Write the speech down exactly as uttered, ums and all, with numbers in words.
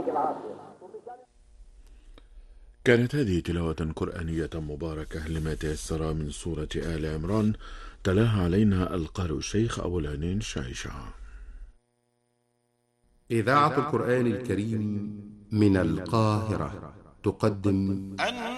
كانت هذه تلاوة قرآنية مباركة لما تيسر من سورة آل عمران، تلاها علينا القارئ الشيخ أبو العنين شايشة. إذاعة القرآن الكريم من القاهرة تقدم